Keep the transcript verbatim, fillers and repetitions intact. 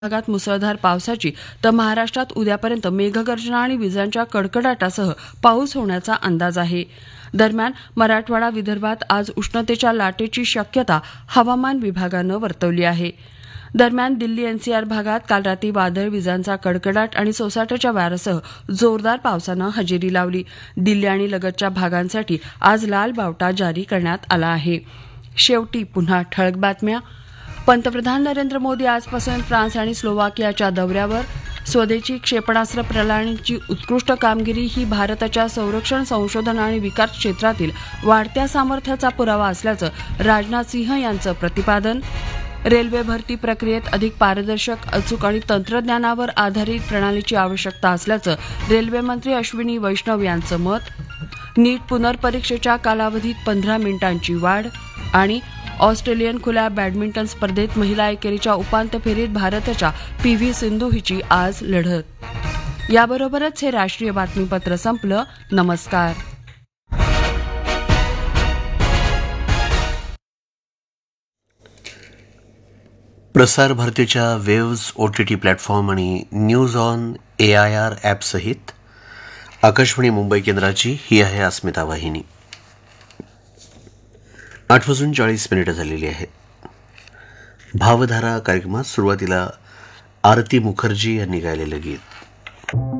भागात मुसळधार पावसाची तर महाराष्ट्रात उद्यापर्यंत मेघगर्जना आणि विजांच्या कडकडाटासह पाऊस होण्याचा अंदाज आहे. दरम्यान मराठवाडा विदर्भात आज उष्णतेच्या लाटेची शक्यता हवामान विभागानं वर्तवली आहे. दरम्यान दिल्ली एनसीआर भागात काल रात्री वादळ, विजांचा कडकडाट आणि सोसाट्याच्या वाऱ्यासह जोरदार पावसानं हजेरी लावली. दिल्ली आणि लगतच्या भागांसाठी आज लाल बावटा जारी करण्यात आला आहे. शेवटी पुन्हा ठळक बातम्या. पंतप्रधान नरेंद्र मोदी आजपासून फ्रान्स आणि स्लोवाकियाच्या दौऱ्यावर. स्वदेशी क्षेपणास्त्र प्रणालीची उत्कृष्ट कामगिरी ही भारताच्या संरक्षण, संशोधन आणि विकास क्षेत्रातील वाढत्या सामर्थ्याचा पुरावा असल्याचं राजनाथ सिंह यांचं प्रतिपादन. रेल्वे भरती प्रक्रियेत अधिक पारदर्शक, अचूक आणि तंत्रज्ञानावर आधारित प्रणालीची आवश्यकता असल्याचं रेल्वेमंत्री अश्विनी वैष्णव यांचं मत. नीट पुनर्परीक्षेच्या कालावधीत पंधरा मिनिटांची वाढ. आणि ऑस्ट्रेलियन खुल्या बॅडमिंटन स्पर्धेत महिला एकेरीच्या उपांत्य फेरीत भारताच्या पी व्ही सिंधू हिची आज लढत. याबरोबरच हे राष्ट्रीय बातमीपत्र संपलं. नमस्कार. प्रसार भारतीच्या वेव्ज ओटीटी प्लॅटफॉर्म आणि news on A I R ॲपसहित Akashvani Mumbai केंद्राची ही आहे अस्मिता वाहिनी. आठ वाजून चाळीस मिनिटं झालेली आहेत. भावधारा कार्यक्रमात सुरुवातीला आरती मुखर्जी यांनी गायलेलं गीत.